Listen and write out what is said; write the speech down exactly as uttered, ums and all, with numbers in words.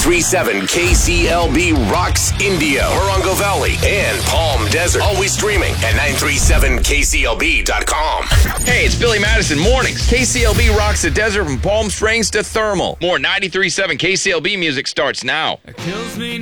ninety-three point seven K C L B rocks India, Morongo Valley, and Palm Desert. Always streaming at nine three seven K C L B dot com. Hey, it's Billy Madison Mornings. K C L B rocks the desert from Palm Springs to Thermal. More ninety-three point seven K C L B music starts now. It kills me